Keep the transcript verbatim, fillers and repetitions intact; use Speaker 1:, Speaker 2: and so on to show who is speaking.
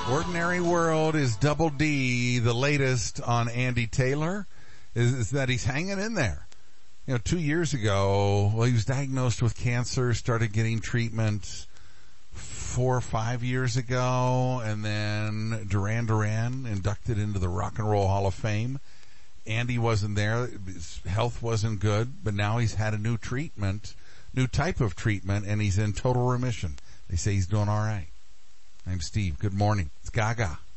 Speaker 1: Ordinary World is Double D. The latest on Andy Taylor is, is that he's hanging in there. You know, two years ago, well, he was diagnosed with cancer, started getting treatment four or five years ago, and then Duran Duran inducted into the Rock and Roll Hall of Fame. Andy wasn't there. His health wasn't good, but now he's had a new treatment, new type of treatment, and he's in total remission. They say he's doing all right. I'm Steve. Good morning. It's Gaga